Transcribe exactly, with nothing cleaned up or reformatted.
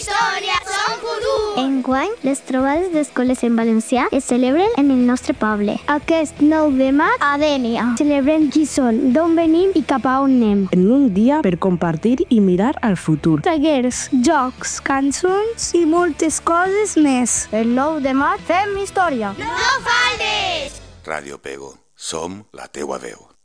història, som futur! Enguany, les trobades d'escoles en valencià es celebren en el nostre poble. Aquest nou de maig, A Dénia. celebrem qui són, d'on venim i cap a on anem. En un dia per compartir i mirar al futur. Tallers, jocs, cançons i moltes coses més. El nou de maig fem història. No faltes! Ràdio Pego, som la teua veu.